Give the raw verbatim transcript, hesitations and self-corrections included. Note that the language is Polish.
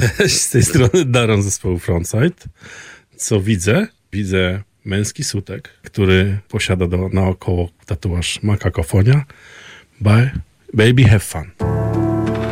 Cześć, z tej strony Daron zespołu Frontside. Co widzę? Widzę męski sutek, który posiada do, naokoło tatuaż Makakofonia. By Baby Have Fun.